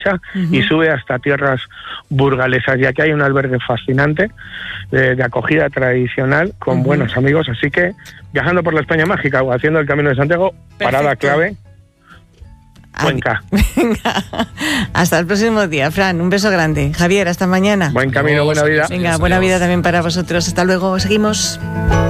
y sube hasta tierras burgalesas, ya que hay un albergue fascinante de acogida tradicional con buenos amigos. Así que viajando por la España mágica o haciendo el Camino de Santiago, parada clave, Cuenca. Venga, hasta el próximo día, Fran, un beso grande. Javier, hasta mañana. Buen camino, buena vida. Venga, buena vida también para vosotros. Hasta luego, seguimos.